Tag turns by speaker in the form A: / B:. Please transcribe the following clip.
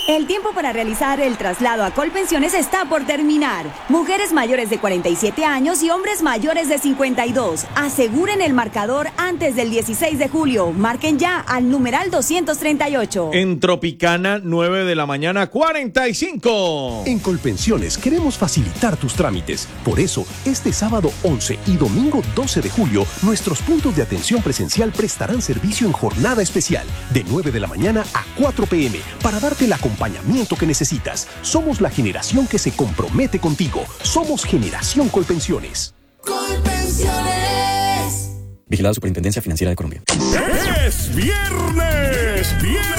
A: El tiempo para realizar el traslado a Colpensiones está por terminar. Mujeres mayores de 47 años y hombres mayores de 52. Aseguren el marcador antes del 16 de julio. Marquen ya al numeral 238.
B: En Tropicana, 9 de la mañana, 45.
C: En Colpensiones queremos facilitar tus trámites. Por eso, este sábado 11 y domingo 12 de julio, nuestros puntos de atención presencial prestarán servicio en jornada especial, de 9 de la mañana a 4 p.m., para darte el acompañamiento que necesitas. Somos la generación que se compromete contigo. Somos Generación Colpensiones.
D: Colpensiones.
E: Vigilado Superintendencia Financiera de Colombia.
F: ¡Es viernes!